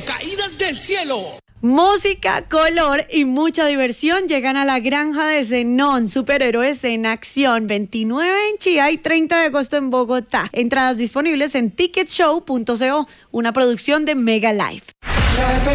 caídas del cielo. Música, color y mucha diversión llegan a la granja de Zenón, superhéroes en acción, 29 en Chía y 30 de agosto en Bogotá. Entradas disponibles en ticketshow.co, una producción de Mega Live.